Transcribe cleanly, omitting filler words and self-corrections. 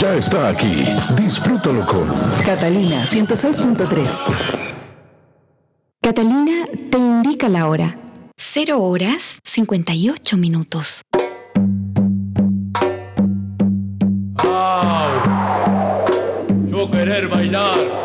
ya está aquí. Disfrútalo con Catalina 106.3. Catalina te indica la hora. 0:58. ¡Au! Yo querer bailar.